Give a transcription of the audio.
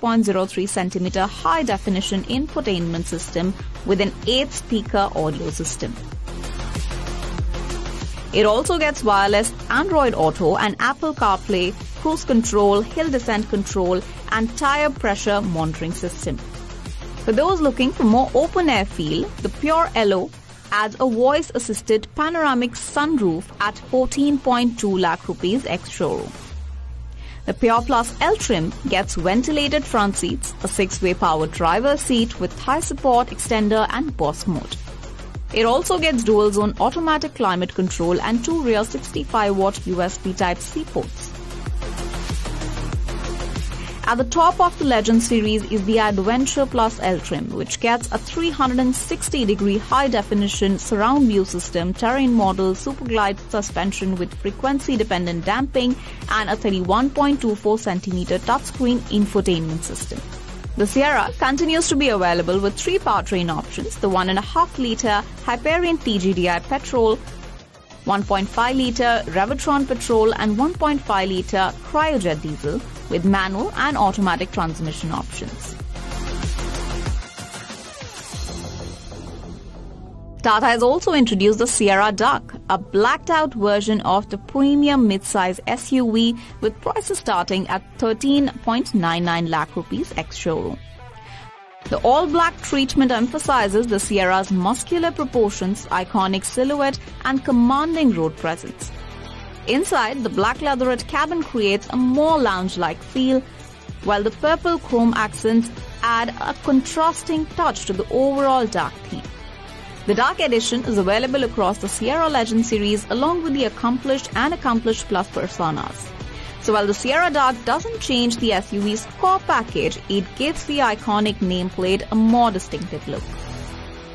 6.03 cm high-definition infotainment system with an 8-speaker audio system. It also gets wireless Android Auto and Apple CarPlay, cruise control, hill descent control, and tire pressure monitoring system. For those looking for more open-air feel, the Pure Elo adds a voice-assisted panoramic sunroof at 14.2 lakh rupees ex-showroom. The Pure Plus L trim gets ventilated front seats, a 6-way power driver's seat with thigh support, extender and Bose mode. It also gets dual-zone automatic climate control and 2 rear 65-watt USB Type-C ports. At the top of the Legend series is the Adventure Plus L trim, which gets a 360-degree high-definition surround view system, terrain model, Super Glide suspension with frequency-dependent damping, and a 31.24 cm touchscreen infotainment system. The Sierra continues to be available with 3 powertrain options: the 1.5-litre Hyperion TGDI petrol, 1.5-litre Revotron petrol, and 1.5-litre Cryojet diesel, with manual and automatic transmission options. Tata has also introduced the Sierra Duck, a blacked-out version of the premium mid-size SUV with prices starting at 13.99 lakh rupees ex-showroom. The all-black treatment emphasizes the Sierra's muscular proportions, iconic silhouette, and commanding road presence. Inside, the black leatherette cabin creates a more lounge-like feel, while the purple chrome accents add a contrasting touch to the overall dark theme. The Dark Edition is available across the Sierra Legend series along with the Accomplished and Accomplished Plus personas. So while the Sierra Dark doesn't change the SUV's core package, it gives the iconic nameplate a more distinctive look.